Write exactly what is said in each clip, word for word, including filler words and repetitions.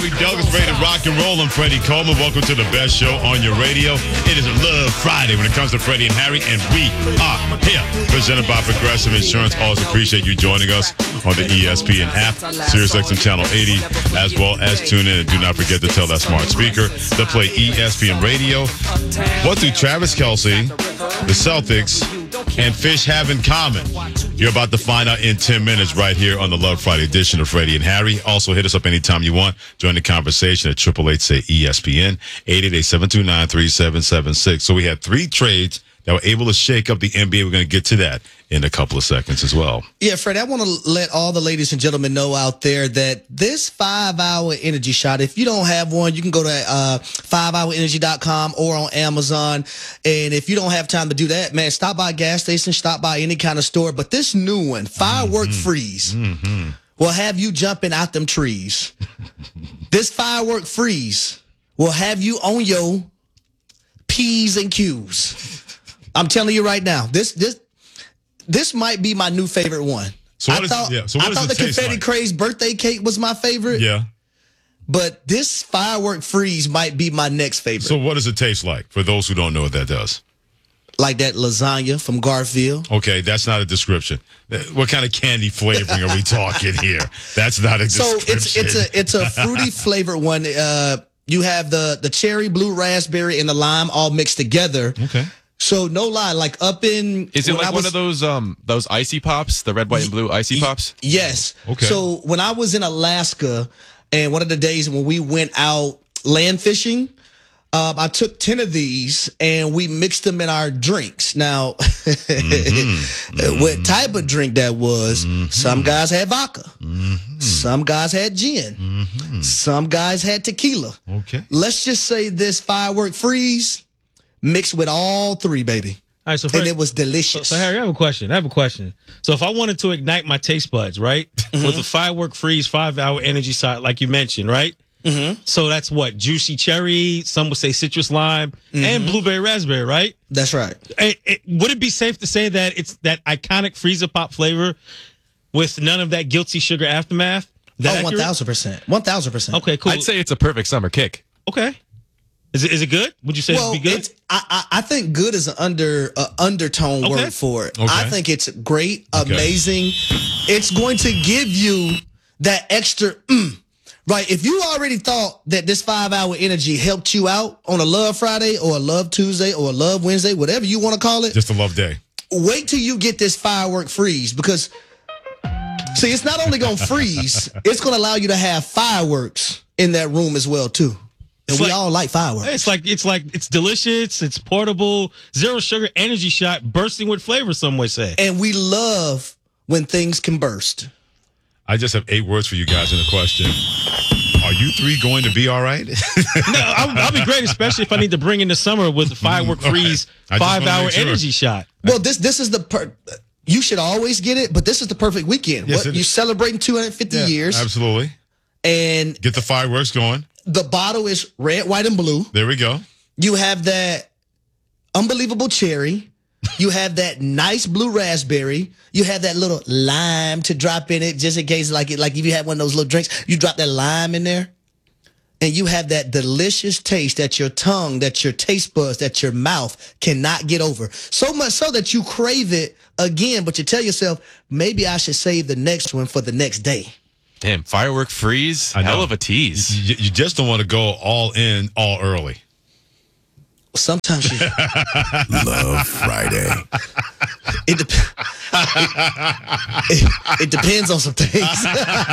Harry Douglas, ready to rock and roll. I'm Freddie Coleman. Welcome to the best show on your radio. It is a Love Friday when it comes to Freddie and Harry, and we are here. Presented by Progressive Insurance. Always appreciate you joining us on the E S P N app, SiriusXM Channel eighty, as well as tune in. And do not forget to tell that smart speaker to play E S P N Radio. What do Travis Kelce, the Celtics, and Fish have in common? You're about to find out in ten minutes right here on the Love Friday edition of Freddie and Harry. Also, hit us up anytime you want. Join the conversation at eight eight eight, say E S P N, eight eight eight, seven two nine, three seven seven six. So we had three trades that were able to shake up the N B A. We're going to get to that in a couple of seconds as well. Yeah, Fred, I want to let all the ladies and gentlemen know out there that this five-hour energy shot, if you don't have one, you can go to uh, five hour energy dot com or on Amazon. And if you don't have time to do that, man, stop by a gas station, stop by any kind of store. But this new one, Firework mm-hmm. Freeze, mm-hmm. will have you jumping out them trees. This Firework Freeze will have you on your P's and Q's. I'm telling you right now, this this this might be my new favorite one. So I thought, yeah, so I thought the Confetti like? Craze birthday cake was my favorite. Yeah. But this Firework Freeze might be my next favorite. So what does it taste like for those who don't know what that does? Like that lasagna from Garfield. Okay, that's not a description. What kind of candy flavoring are we talking here? That's not a description. So it's it's a it's a fruity flavored one. Uh, you have the the cherry, blue raspberry, and the lime all mixed together. Okay. So no lie, like up in is it like was, one of those um those icy pops, the red, white, and blue icy pops? Yes. Okay. So when I was in Alaska, and one of the days when we went out land fishing, um, I took ten of these and we mixed them in our drinks. Now, mm-hmm. what type of drink that was? Mm-hmm. Some guys had vodka, mm-hmm. some guys had gin, mm-hmm. some guys had tequila. Okay. Let's just say this Firework Freeze mixed with all three, baby. All right, so Fred, and it was delicious. So, so, Harry, I have a question. I have a question. So if I wanted to ignite my taste buds, right, mm-hmm. with a Firework Freeze five-hour energy shot, like you mentioned, right? Mm-hmm. So that's what? Juicy cherry, some would say citrus lime, mm-hmm. and blueberry raspberry, right? That's right. It, it, would it be safe to say that it's that iconic freezer pop flavor with none of that guilty sugar aftermath? That oh, one thousand percent. one thousand percent. Okay, cool. I'd say it's a perfect summer kick. Okay. Is it is it good? Would you say well, it'd be good? It's, I, I I think good is an under uh, undertone okay. word for it. Okay. I think it's great, okay. amazing. It's going to give you that extra, mm, right? If you already thought that this five-hour energy helped you out on a Love Friday or a Love Tuesday or a Love Wednesday, whatever you want to call it. Just a love day. Wait till you get this Firework Freeze because, see, it's not only going to freeze, it's going to allow you to have fireworks in that room as well, too. And it's we like, all like fireworks. It's like it's like it's delicious. It's portable, zero sugar energy shot, bursting with flavor. Some would say. And we love when things can burst. I just have eight words for you guys in a question. Are you three going to be all right? No, I'll, I'll be great, especially if I need to bring in the summer with the Firework Freeze right. five-hour sure. energy shot. Well, this this is the per- you should always get it, but this is the perfect weekend. Yes, what, you're celebrating two hundred fifty yeah, years, absolutely, and get the fireworks going. The bottle is red, white, and blue. There we go. You have that unbelievable cherry. You have that nice blue raspberry. You have that little lime to drop in it, just in case, like it, like if you had one of those little drinks, you drop that lime in there. And you have that delicious taste that your tongue, that your taste buds, that your mouth cannot get over. So much so that you crave it again, but you tell yourself, maybe I should save the next one for the next day. Damn, Firework Freeze, hell of a tease. You, you just don't want to go all in, all early. Sometimes you Love Friday. It, dep- it, it, it depends on some things.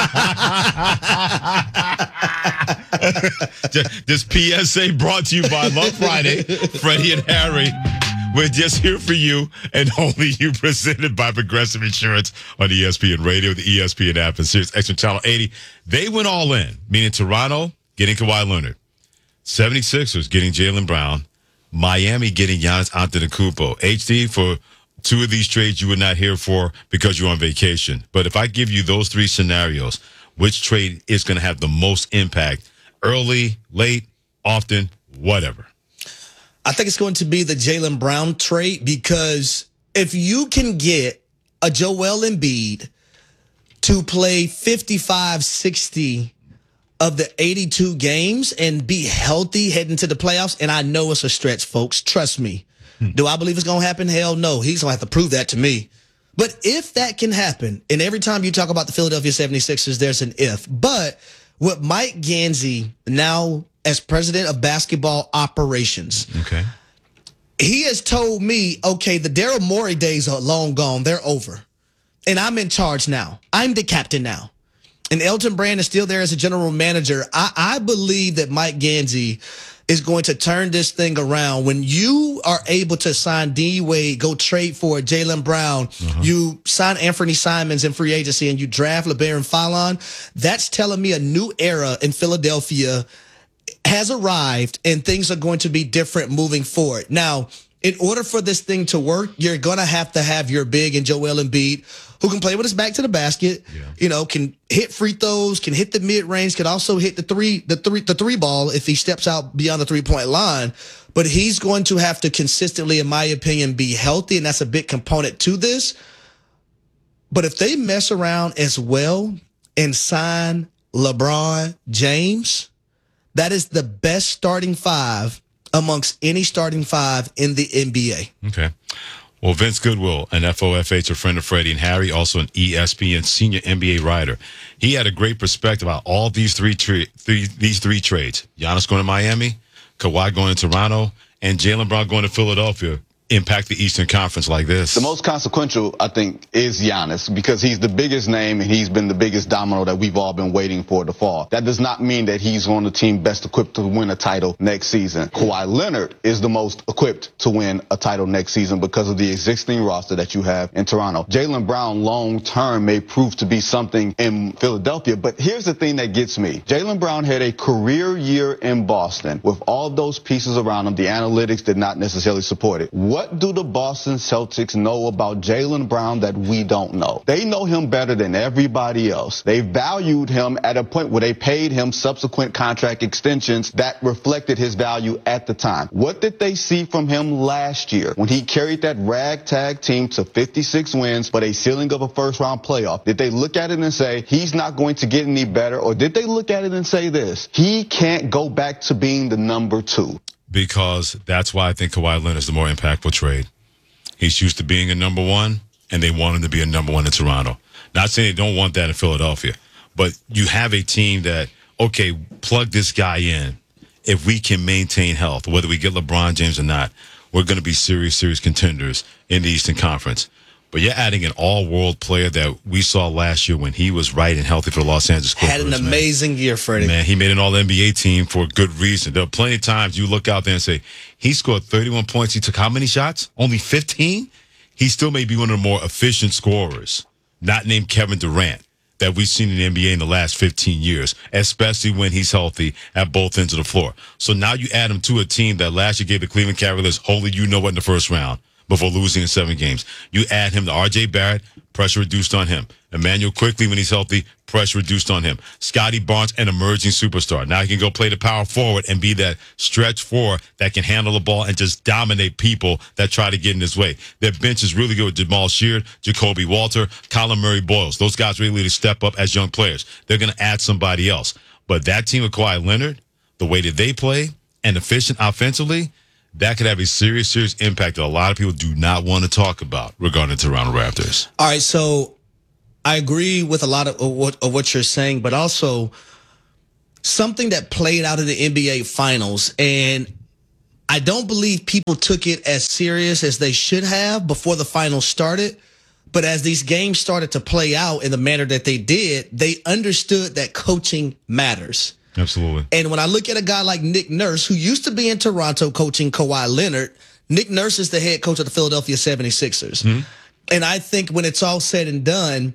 This P S A brought to you by Love Friday, Freddie and Harry. We're just here for you and only you, presented by Progressive Insurance on E S P N Radio, the E S P N app, and SiriusXM Channel eighty. They went all in, meaning Toronto getting Kawhi Leonard, seventy-sixers getting Jaylen Brown, Miami getting Giannis Antetokounmpo. H D, for two of these trades you would not hear for because you're on vacation. But if I give you those three scenarios, which trade is going to have the most impact? Early, late, often, whatever. I think it's going to be the Jaylen Brown trade, because if you can get a Joel Embiid to play fifty-five, sixty of the eighty-two games and be healthy heading to the playoffs. And I know it's a stretch, folks. Trust me. Hmm. Do I believe it's going to happen? Hell no. He's going to have to prove that to me. But if that can happen, and every time you talk about the Philadelphia seventy-sixers, there's an if. But with Mike Gansey now as president of basketball operations, okay, he has told me, okay, the Daryl Morey days are long gone. They're over. And I'm in charge now. I'm the captain now. And Elton Brand is still there as a general manager. I, I believe that Mike Gansey is going to turn this thing around. When you are able to sign D Wade, go trade for Jaylen Brown, uh-huh. you sign Anthony Simons in free agency, and you draft LeBaron Fallon, that's telling me a new era in Philadelphia has arrived, and things are going to be different moving forward. Now, in order for this thing to work, you're going to have to have your big and Joel Embiid, who can play with his back to the basket, yeah. you know, can hit free throws, can hit the mid range, can also hit the three, the three, the three ball if he steps out beyond the three point line. But he's going to have to consistently, in my opinion, be healthy, and that's a big component to this. But if they mess around as well and sign LeBron James, that is the best starting five amongst any starting five in the N B A. Okay. Well, Vince Goodwill, an F O F H, a friend of Freddie and Harry, also an E S P N senior N B A writer. He had a great perspective about all these three, tra- three these three trades. Giannis going to Miami, Kawhi going to Toronto, and Jaylen Brown going to Philadelphia impact the Eastern Conference like this? The most consequential, I think, is Giannis, because he's the biggest name and he's been the biggest domino that we've all been waiting for to fall. That does not mean that he's on the team best equipped to win a title next season. Kawhi Leonard is the most equipped to win a title next season because of the existing roster that you have in Toronto. Jaylen Brown long term may prove to be something in Philadelphia, but here's the thing that gets me. Jaylen Brown had a career year in Boston with all those pieces around him. The analytics did not necessarily support it. What do the Boston Celtics know about Jaylen Brown that we don't know? They know him better than everybody else. They valued him at a point where they paid him subsequent contract extensions that reflected his value at the time. What did they see from him last year when he carried that ragtag team to fifty-six wins but a ceiling of a first-round playoff? Did they look at it and say, he's not going to get any better? Or did they look at it and say this, he can't go back to being the number two? Because that's why I think Kawhi Leonard is the more impactful trade. He's used to being a number one, and they want him to be a number one in Toronto. Not saying they don't want that in Philadelphia, but you have a team that, okay, plug this guy in. If we can maintain health, whether we get LeBron James or not, we're going to be serious, serious contenders in the Eastern Conference. But you're adding an all-world player that we saw last year when he was right and healthy for the Los Angeles Clippers. Had an amazing man. year, Freddie. Man, he made an All-N B A team for a good reason. There are plenty of times you look out there and say, he scored thirty-one points. He took how many shots? Only fifteen? He still may be one of the more efficient scorers, not named Kevin Durant, that we've seen in the N B A in the last fifteen years, especially when he's healthy at both ends of the floor. So now you add him to a team that last year gave the Cleveland Cavaliers holy you know what in the first round before losing in seven games. You add him to R J Barrett, pressure reduced on him. Emmanuel Quickly, when he's healthy, pressure reduced on him. Scotty Barnes, an emerging superstar. Now he can go play the power forward and be that stretch four that can handle the ball and just dominate people that try to get in his way. Their bench is really good with Jamal Sheard, Jacoby Walter, Colin Murray Boyles. Those guys really need to step up as young players. They're going to add somebody else. But that team with Kawhi Leonard, the way that they play, and efficient offensively, that could have a serious, serious impact that a lot of people do not want to talk about regarding the Toronto Raptors. All right, so I agree with a lot of what, of what you're saying, but also something that played out in the N B A Finals, and I don't believe people took it as serious as they should have before the finals started. But as these games started to play out in the manner that they did, they understood that coaching matters. Absolutely. And when I look at a guy like Nick Nurse, who used to be in Toronto coaching Kawhi Leonard, Nick Nurse is the head coach of the Philadelphia seventy-sixers. Mm-hmm. And I think when it's all said and done,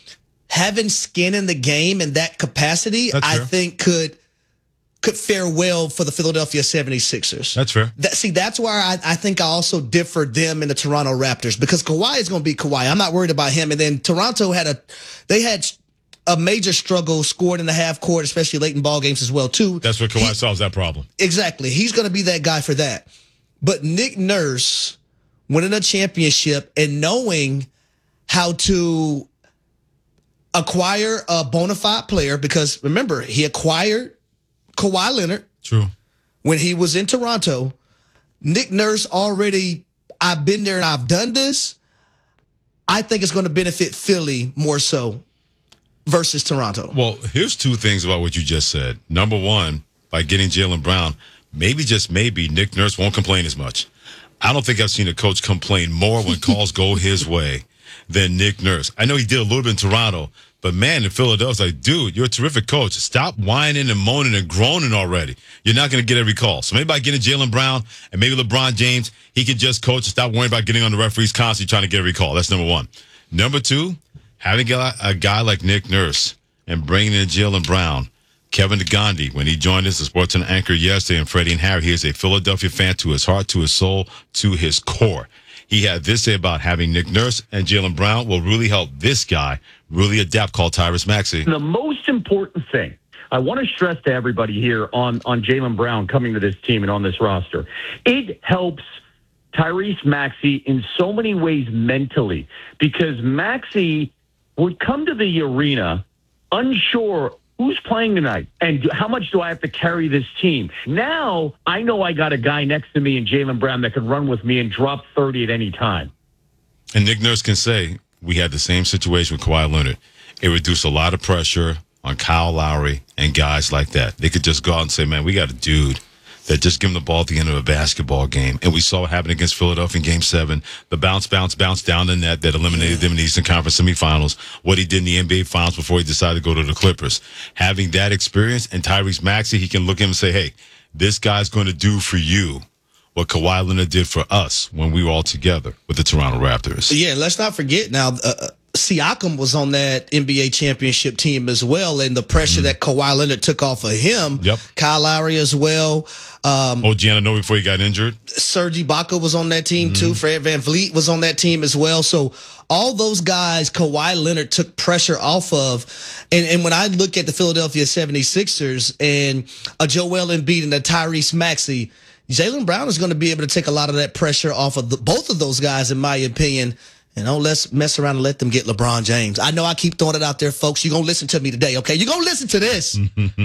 having skin in the game in that capacity, That's I fair. think could could fare well for the Philadelphia seventy-sixers. That's fair. That, see, that's where I, I think I also differ them and the Toronto Raptors, because Kawhi is going to be Kawhi. I'm not worried about him. And then Toronto had a, they had a major struggle scored in the half court, especially late in ball games as well, too. That's where Kawhi he, solves that problem. Exactly. He's going to be that guy for that. But Nick Nurse winning a championship and knowing how to acquire a bona fide player because, remember, he acquired Kawhi Leonard. True. When he was in Toronto. Nick Nurse already, I've been there and I've done this. I think it's going to benefit Philly more so versus Toronto. Well, here's two things about what you just said. Number one, by getting Jaylen Brown, maybe just maybe Nick Nurse won't complain as much. I don't think I've seen a coach complain more when calls go his way than Nick Nurse. I know he did a little bit in Toronto, but man, in Philadelphia, it's like, dude, you're a terrific coach. Stop whining and moaning and groaning already. You're not going to get every call. So maybe by getting Jaylen Brown and maybe LeBron James, he can just coach and stop worrying about getting on the referees constantly trying to get every call. That's number one. Number two, having a, a guy like Nick Nurse and bringing in Jaylen Brown, Kevin DeGandhi, when he joined us as sports anchor yesterday, and Freddie and Harry, he is a Philadelphia fan to his heart, to his soul, to his core. He had this to say about having Nick Nurse and Jaylen Brown will really help this guy really adapt, called Tyrese Maxey. The most important thing I want to stress to everybody here on, on Jaylen Brown coming to this team and on this roster, it helps Tyrese Maxey in so many ways mentally, because Maxey would come to the arena unsure who's playing tonight and how much do I have to carry this team. Now I know I got a guy next to me in Jaylen Brown that can run with me and drop thirty at any time. And Nick Nurse can say, we had the same situation with Kawhi Leonard. It reduced a lot of pressure on Kyle Lowry and guys like that. They could just go out and say, man, we got a dude that just give him the ball at the end of a basketball game. And we saw what happened against Philadelphia in Game seven. The bounce, bounce, bounce down the net that eliminated them in the Eastern Conference semifinals. What he did in the N B A Finals before he decided to go to the Clippers. Having that experience and Tyrese Maxey, he can look at him and say, hey, this guy's going to do for you what Kawhi Leonard did for us when we were all together with the Toronto Raptors. Yeah, let's not forget now, uh, Siakam was on that N B A championship team as well, and the pressure mm. that Kawhi Leonard took off of him. Yep. Kyle Lowry as well. Um, O G Anunoby before he got injured. Serge Ibaka was on that team mm. too. Fred VanVleet was on that team as well. So all those guys Kawhi Leonard took pressure off of. And, and when I look at the Philadelphia seventy-sixers and a Joel Embiid and a Tyrese Maxey, Jaylen Brown is going to be able to take a lot of that pressure off of the, both of those guys, in my opinion. And don't let's mess around and let them get LeBron James. I know I keep throwing it out there, folks. You're going to listen to me today, okay? You're going to listen to this.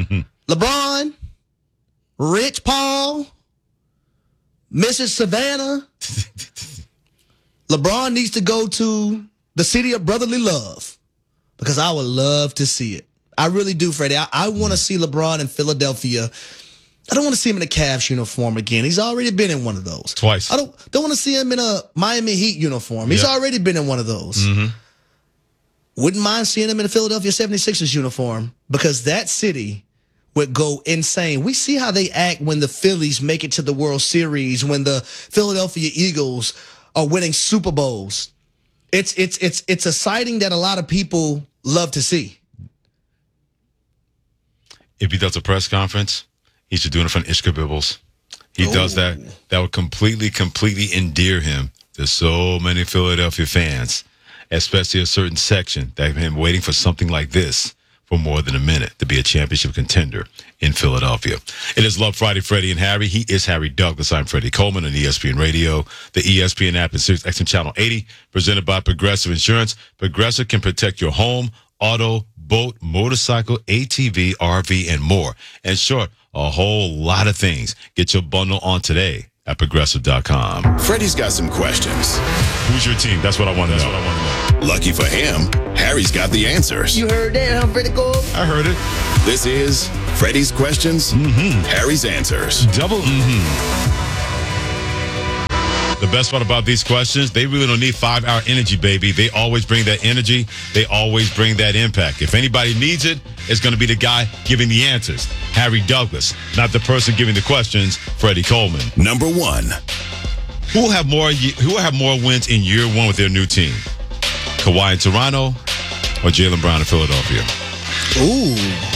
LeBron, Rich Paul, Missus Savannah. LeBron needs to go to the city of brotherly love because I would love to see it. I really do, Freddie. I, I want to see LeBron in Philadelphia. I don't want to see him in a Cavs uniform again. He's already been in one of those. Twice. I don't don't want to see him in a Miami Heat uniform. He's yep. already been in one of those. Mm-hmm. Wouldn't mind seeing him in a Philadelphia seventy-sixers uniform because that city would go insane. We see how they act when the Phillies make it to the World Series, when the Philadelphia Eagles are winning Super Bowls. It's it's it's it's a sighting that a lot of people love to see. If he does a press conference, he should do it in front of Ishka Bibbles. He Ooh. does that. That would completely, completely endear him to so many Philadelphia fans, especially a certain section that have been waiting for something like this for more than a minute to be a championship contender in Philadelphia. It is Love Friday, Freddie and Harry. He is Harry Douglas. I'm Freddie Coleman on E S P N Radio, the E S P N app, and Sirius X M Channel eighty, presented by Progressive Insurance. Progressive can protect your home, auto, boat, motorcycle, A T V, R V, and more. And short, a whole lot of things. Get your bundle on today at progressive dot com. Freddie's got some questions. Who's your team? That's what I want to know. What I want to know. Lucky for him, Harry's got the answers. You heard that, huh, Freddie Cole? I heard it. This is Freddie's questions, mm-hmm. Harry's answers. Double mm-hmm. The best part about these questions, they really don't need five-hour energy, baby. They always bring that energy. They always bring that impact. If anybody needs it, it's going to be the guy giving the answers, Harry Douglas, not the person giving the questions, Freddie Coleman. Number one. Who will have more Who will have more wins in year one with their new team? Kawhi in Toronto or Jaylen Brown in Philadelphia? Ooh.